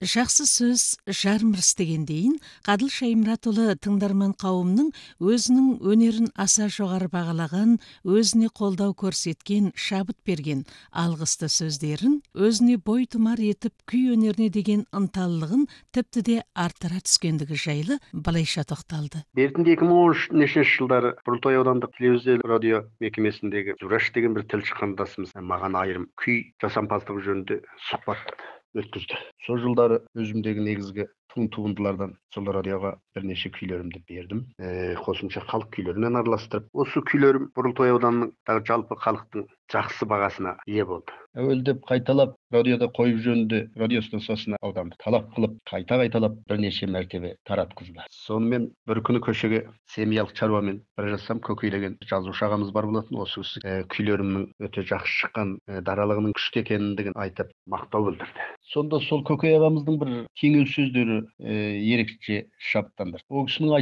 Жақсы сөз жармырыс дегендейін, Қадыл Шаймұратұлы тыңдарман қауымның өзінің өнерін аса жоғары бағалаған, өзіне қолдау көрсеткен, шабыт берген алғысты сөздерін, өзіне бойтұмар етіп күй өнеріне деген ынталылығын тіпті де арттыра түскендігі жайлы былайша тоқталды. Бертінде 2013 жылдары Құрылтай аудандық телевизия радио мекемесіндегі Зураш деген бір тілші қандасымыз маған айрым күй жасампаздығы жөнінде сұхбат өткізді. Сол жылдары өзімдегі негізгі туындылардан сол радиоға бірнеше күйлерімді бердім. Қосымша халық күйлерімен араластырып, осы күйлерім Құрылтай ауданының жалпы халықтың жақсы бағасына ие болды. Әуелдеп қайталап радиода қойып жөнінде радио станциясына ауданды талап қылып, қайталап бірнеше мәртебе таратқызды. Сонымен бір күні көшеге семьялық шаруамен бара жатсам, көкейлеген жазушы ағамыз бар болатын. Осы күйлерімнің өте жақсы шыққан, даралығының күшті екендігін айтып мақтау білдірді. Сонда сол көкей ағамыздың бір кеңеу сөздері ерекше шабыттандырды. Ол кісінің